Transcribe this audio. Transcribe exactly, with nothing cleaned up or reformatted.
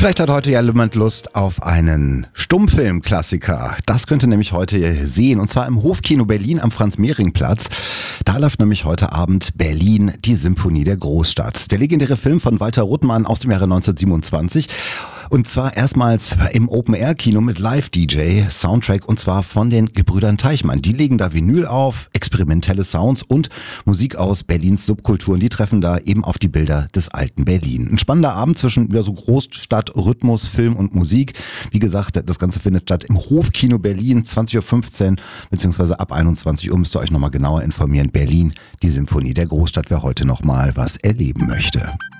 Vielleicht hat heute ja jemand Lust auf einen Stummfilm-Klassiker. Das könnt ihr nämlich heute sehen, und zwar im Hofkino Berlin am Franz-Mehring-Platz. Da läuft nämlich heute Abend Berlin, die Symphonie der Großstadt. Der legendäre Film von Walter Ruttmann aus dem Jahre neunzehnhundertsiebenundzwanzig. Und zwar erstmals im Open-Air-Kino mit Live-D J, Soundtrack, und zwar von den Gebrüdern Teichmann. Die legen da Vinyl auf, experimentelle Sounds und Musik aus Berlins Subkulturen. Die treffen da eben auf die Bilder des alten Berlin. Ein spannender Abend zwischen ja, so Großstadt, Rhythmus, Film und Musik. Wie gesagt, das Ganze findet statt im Hofkino Berlin, zwanzig Uhr fünfzehn beziehungsweise ab einundzwanzig Uhr. Müsst ihr euch nochmal genauer informieren. Berlin, die Symphonie der Großstadt, wer heute nochmal was erleben möchte.